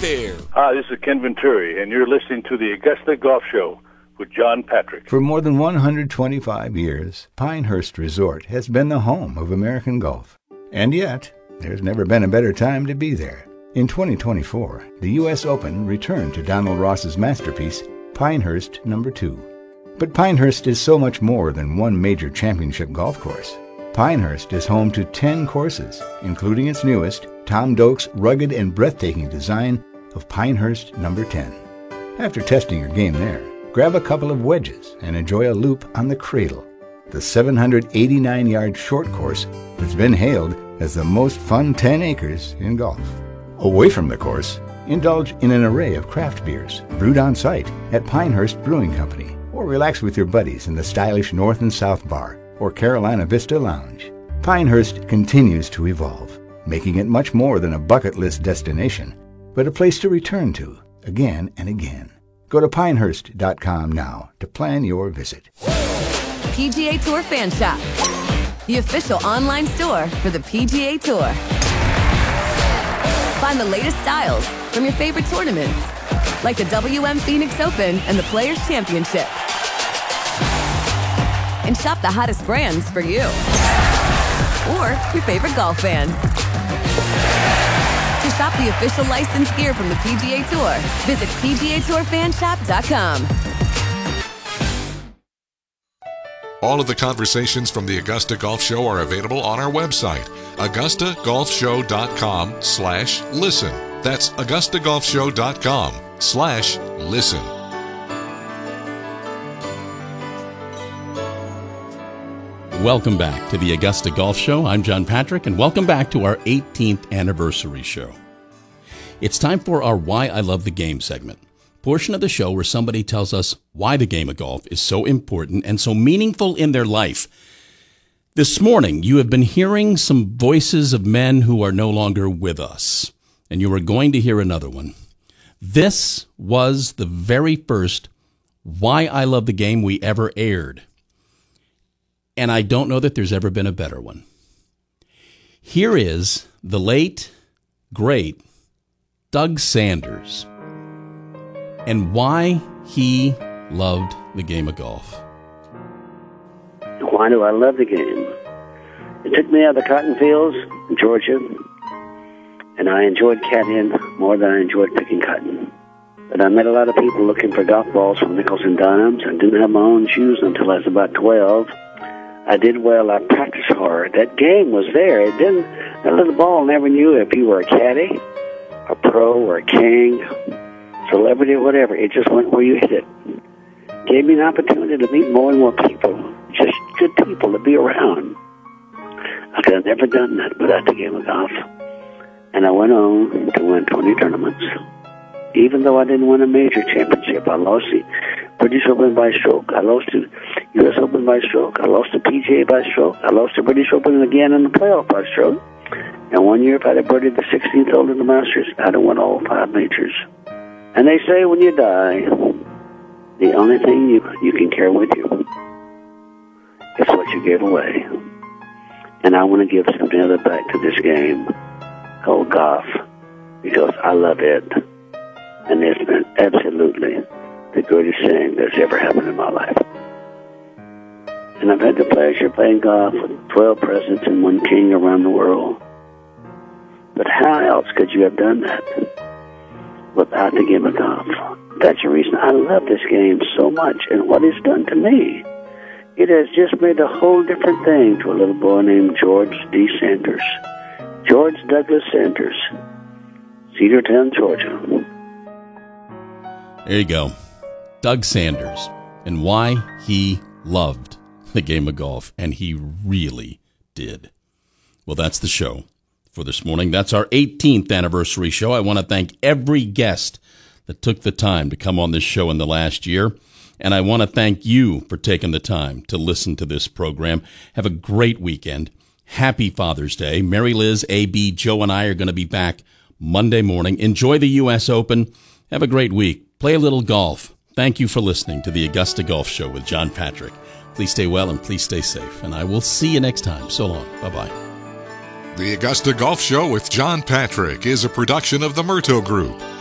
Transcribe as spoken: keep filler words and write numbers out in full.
there. Hi, this is Ken Venturi, and you're listening to the Augusta Golf Show with John Patrick. For more than one hundred twenty-five years, Pinehurst Resort has been the home of American golf. And yet, there's never been a better time to be there. In twenty twenty-four, the U S Open returned to Donald Ross's masterpiece, Pinehurst Number two. But Pinehurst is so much more than one major championship golf course. Pinehurst is home to ten courses, including its newest, Tom Doak's rugged and breathtaking design of Pinehurst Number ten. After testing your game there, grab a couple of wedges and enjoy a loop on the Cradle, the seven hundred eighty-nine yard short course that's been hailed as the most fun ten acres in golf. Away from the course, indulge in an array of craft beers brewed on site at Pinehurst Brewing Company, or relax with your buddies in the stylish North and South Bar or Carolina Vista Lounge. Pinehurst continues to evolve, making it much more than a bucket list destination, but a place to return to again and again. Go to pinehurst dot com now to plan your visit. P G A Tour Fan Shop, the official online store for the P G A Tour. Find the latest styles from your favorite tournaments, like the W M Phoenix Open and the Players Championship. And shop the hottest brands for you or your favorite golf fans. To shop the official licensed gear from the P G A Tour, visit P G A Tour Fan Shop dot com. All of the conversations from the Augusta Golf Show are available on our website, augusta golf show dot com slash listen. That's augusta golf show dot com slash listen. Welcome back to the Augusta Golf Show. I'm John Patrick, and welcome back to our eighteenth anniversary show. It's time for our Why I Love the Game segment, portion of the show where somebody tells us why the game of golf is so important and so meaningful in their life. This morning, you have been hearing some voices of men who are no longer with us, and you are going to hear another one. This was the very first Why I Love the Game we ever aired. And I don't know that there's ever been a better one. Here is the late, great Doug Sanders and why he loved the game of golf. Why do I love the game? It took me out of the cotton fields in Georgia, and I enjoyed caddying more than I enjoyed picking cotton. But I met a lot of people looking for golf balls from nickels and dimes. I didn't have my own shoes until I was about twelve. I did well. I practiced hard. That game was there. It didn't. That little ball never knew if you were a caddy, a pro, or a king, celebrity, or whatever. It just went where you hit it. Gave me an opportunity to meet more and more people, just good people to be around. I could have never done that without the game of golf. And I went on to win twenty tournaments. Even though I didn't win a major championship, I lost the British Open by stroke. I lost the U S Open by stroke. I lost the P G A by stroke. I lost the British Open again in the playoff by stroke. And one year, if I'd have birdied the sixteenth hole in the Masters, I'd have won all five majors. And they say when you die, the only thing you you can carry with you is what you gave away. And I want to give something other back to this game called golf, because I love it. And it's been absolutely the greatest thing that's ever happened in my life. And I've had the pleasure of playing golf with twelve presidents and one king around the world. But how else could you have done that without the game of golf? That's the reason I love this game so much and what it's done to me. It has just made a whole different thing to a little boy named George D. Sanders. George Douglas Sanders, Cedartown, Georgia. There you go. Doug Sanders and why he loved the game of golf. And he really did. Well, that's the show for this morning. That's our eighteenth anniversary show. I want to thank every guest that took the time to come on this show in the last year. And I want to thank you for taking the time to listen to this program. Have a great weekend. Happy Father's Day. Mary Liz, A B, Joe, and I are going to be back Monday morning. Enjoy the U S Open. Have a great week. Play a little golf. Thank you for listening to the Augusta Golf Show with John Patrick. Please stay well and please stay safe. And I will see you next time. So long. Bye-bye. The Augusta Golf Show with John Patrick is a production of the Murto Group.